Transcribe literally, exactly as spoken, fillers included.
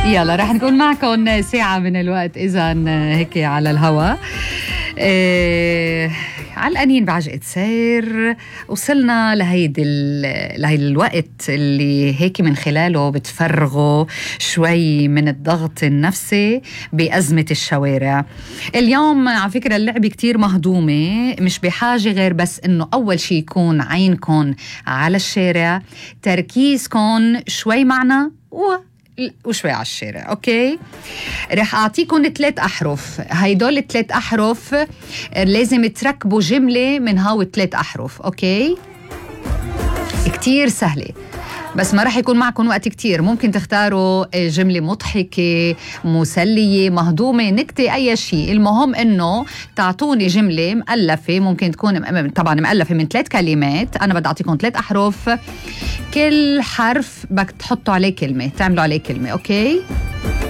يلا رح نكون معكم ساعة من الوقت إذا هيك على الهوا. إيه علقانين بعجقة سير، وصلنا لهيدي لهيدي الوقت اللي هيك من خلاله بتفرغوا شوي من الضغط النفسي بأزمة الشوارع. اليوم على فكرة اللعبة كتير مهضومة، مش بحاجة غير بس إنه أول شي يكون عينكم على الشارع، تركيزكم شوي معنا و وشوي على الشارع. اوكي، رح اعطيكم ثلاث احرف. هيدول الثلاث احرف لازم تركبوا جمله من هاو الثلاث احرف. اوكي، كتير سهله بس ما رح يكون معكم وقت كتير. ممكن تختاروا جملة مضحكة، مسلية، مهضومة، نكتة، أي شيء. المهم إنه تعطوني جملة مؤلفة، ممكن تكون طبعا مؤلفة من ثلاث كلمات. أنا بدي أعطيكم ثلاث أحرف، كل حرف بدك تحطوا عليه كلمة، تعملوا عليه كلمة. أوكي،